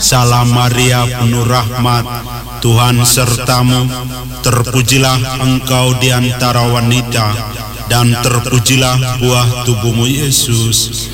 Salam Maria, penuh rahmat, Tuhan sertamu. Terpujilah engkau di antara wanita, dan terpujilah buah tubuhmu Yesus.